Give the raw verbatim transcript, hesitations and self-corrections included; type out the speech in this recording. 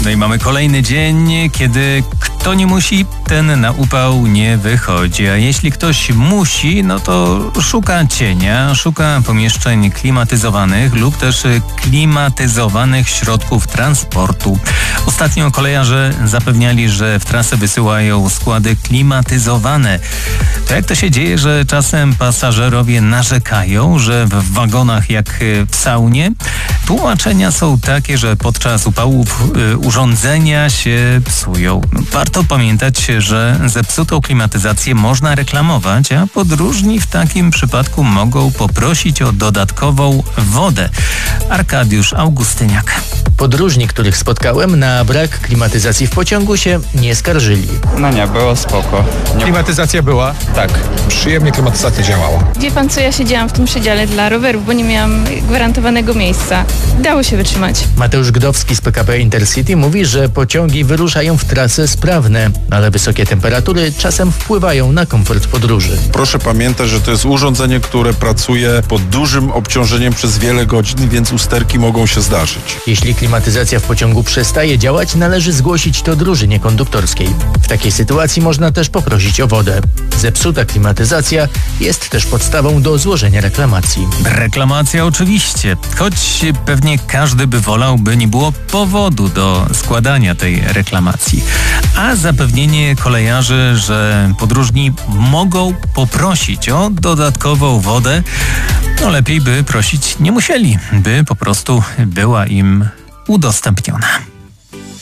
No i mamy kolejny dzień, kiedy kto nie musi, ten na upał nie wychodzi. A jeśli ktoś musi, no to szuka cienia, szuka pomieszczeń klimatyzowanych lub też klimatyzowanych środków transportu. Ostatnio kolejarze zapewniali, że w trasę wysyłają składy klimatyzowane. To jak to się dzieje, że czasem pasażerowie narzekają, że w wagonach jak w saunie? Tłumaczenia są takie, że podczas upałów y, urządzenia się psują. Warto pamiętać, że zepsutą klimatyzację można reklamować, a podróżni w takim przypadku mogą poprosić o dodatkową wodę. Arkadiusz Augustyniak. Podróżni, których spotkałem, na brak klimatyzacji w pociągu się nie skarżyli. No nie, było spoko. Nie... Klimatyzacja była? Tak. Przyjemnie klimatyzacja działała. Wie pan co, ja siedziałam w tym przedziale dla rowerów, bo nie miałam gwarantowanego miejsca. Dało się wytrzymać. Mateusz Gdowski z P K P Intercity mówi, że pociągi wyruszają w trasę sprawne, ale wysokie temperatury czasem wpływają na komfort podróży. Proszę pamiętać, że to jest urządzenie, które pracuje pod dużym obciążeniem przez wiele godzin, więc usterki mogą się zdarzyć. Jeśli klimatyzacja w pociągu przestaje działać, należy zgłosić to drużynie konduktorskiej. W takiej sytuacji można też poprosić o wodę. Zepsuta klimatyzacja jest też podstawą do złożenia reklamacji. Reklamacja oczywiście, choć pewnie każdy by wolał, by nie było powodu do składania tej reklamacji. A zapewnienie kolejarzy, że podróżni mogą poprosić o dodatkową wodę, no lepiej by prosić nie musieli, by po prostu była im udostępniona.